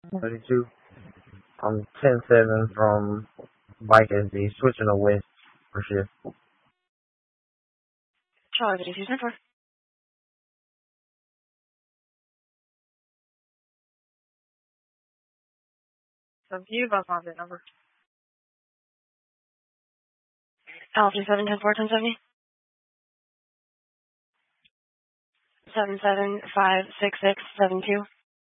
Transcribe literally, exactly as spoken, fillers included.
thirty-two. I'm ten seven from Bike S D, switching to West for shift. Charlie, what is your number? So you both want that number. Alpha seven ten four ten seventy. Seven seven five six six seven two.